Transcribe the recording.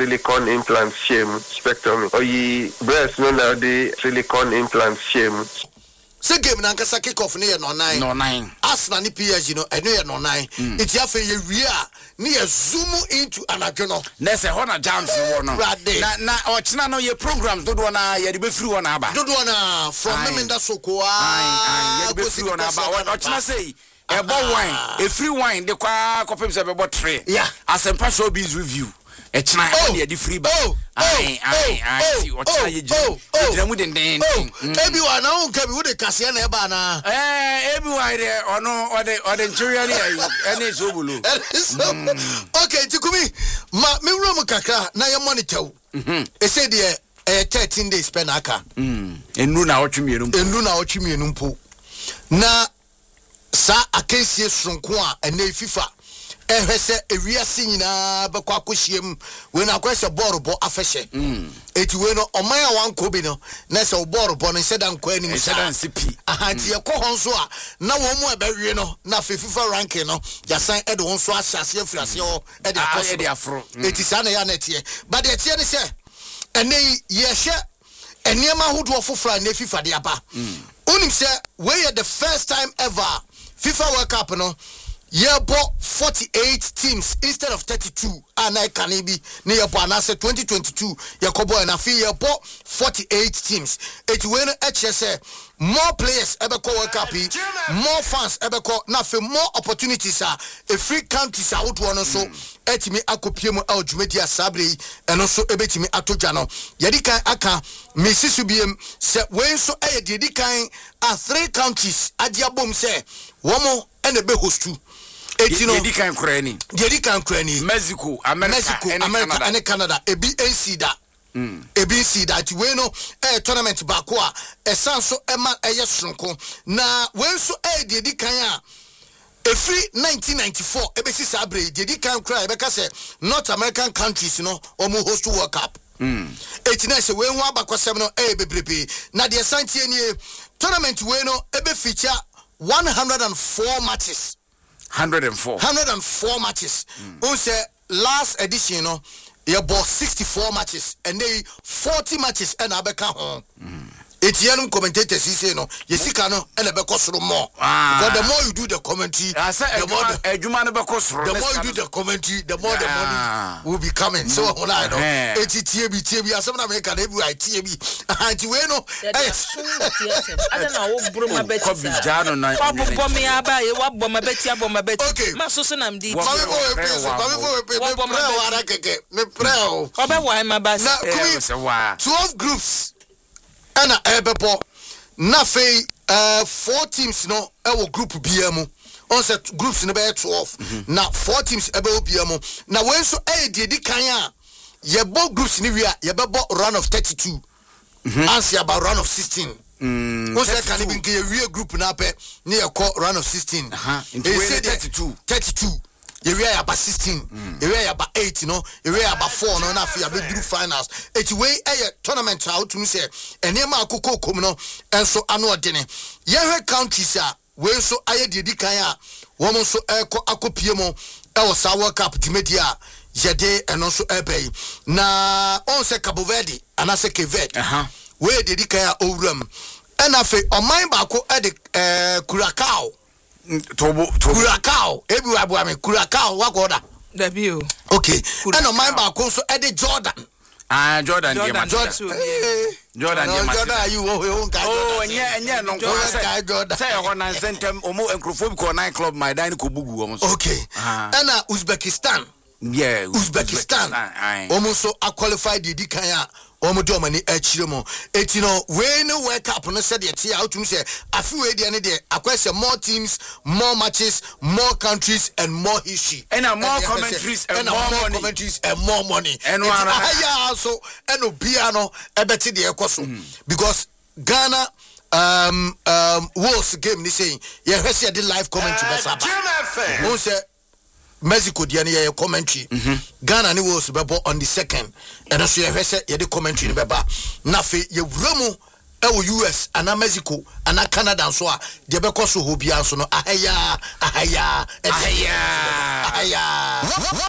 silicone implants shame spectrum oyi breast no na the silicone implants shame. Se game na nkasa kick off ne no nine Arsenal ni PSG no eno ye no nine iti afa ye wie a ne ye zoom into anadwo no na se ho na jams wo no na ochina no ye program dodo na ye de be free wo na aba dodo na from Memenda Soko ye de be free wo na aba ochina say e bo wine e free wine de kwa kopem se be bo 3 asempa showbiz review e china e de free ba see ochina ye jira mu den everyone na won kabi wo de kase na e ba na everyone de ono ode nchiri ni ene so bulu okay tikumi ma me wura kakra na ye monitor e say de 13 days spend aka enu na otwemienu mpo na sa akensie sonko a ene FIFA ehwese ewiase nyina bekwa akohiem we na akwese borbo afehye eti we no oman a wanko bi no na se borbo no seda nkwa ani seda nsipi ahanti ekoho nso a na wo mu ebewie no na FIFA ranking no yasan ede won so asiase afirase ho ede akoso ede afro eti sa na ya na tie but de tie ne se ene yehye eniema hodo fofra na FIFA de aba unim se we the first time ever FIFA World Cup no yebo 48 teams instead of 32 and I can be near Panasa 2022 yakobo na fi yebo 48 teams it when HSA more players ever call World Cup more fans ever call na fi more opportunities a free countries out one so etimi akopie mu ajumedia sabre eno so ebetimi atoja no yedikan aka mesisu biem se when so yedikan 3 countries agiabom se womo ene be hostu etino yedikan krani Mexico America and Canada ebi ensida ebi that we no tournament baako a esan so ema sonko na when so yedikan a every 1994 ebesi sabre yedikan kra ebeka se North American countries no omo host World Cup etina se we hu abakosem no bebrebe na de santie nie tournament we no ebe feature 104 matches 104 matches on say last edition no you bought 64 matches and they 40 matches and abeka home Etienne commentators say no yesika no and abeka soro more because the more you do the commentary the more the more you do the commentary the more the money will be coming so I know TB asem na make na every TB anti we no I don't know bro my bet me aba e wa bom my bet ma so so nam di me pray oba wa ma ba 12 groups ana ebebo na fei 4 teams no ewo group biamu on set groups no be 12 na 4 teams ebe biamu na we so di kan a ye bo groups ni wi a ye bebo round of 32 answer about round of 16 o se kan bi nke ye wi group na pe ni ye call round of 16 32 you wear about 16 you wear about 8 no you wear about 4 no na fi abeduru finals eti we tournament out to me say enema akoko kom no enso ano odene ye hwe countries a we so aye di kan a wo mo so akopie mo e sa World Cup dimedia yede eno so ebey na on se Cabo Verde anase Kevet we di kan a owuram ena fe oman ba ko e de Curacao Curacao ebi wa boame Curacao wa goda Dabio okay and no mind ba ko so e de Jordan Jordan you nye no Jordan say ho na sentem omo enkrofo ko nine club my dine ko bugu omo okay and Uzbekistan Uzbekistan omo so a qualified di kan a omo do mani achiremo etino we no World Cup no said the tia out to say afi we dey ne dey akwese more teams more matches more countries and more history and more commentaries and more money and aya so and obia no ebeti dey ekoso because Ghana Wolves game ni saying ye hwese dey live commentary besaba won say Mexico dia ne ye commentary Ghana ni was bebo on the 2nd and so ye hwese ye de commentary ni beba na fe ye wuramu e wo US ana Mexico ana Canada so a de be koso ho bia so no ahaya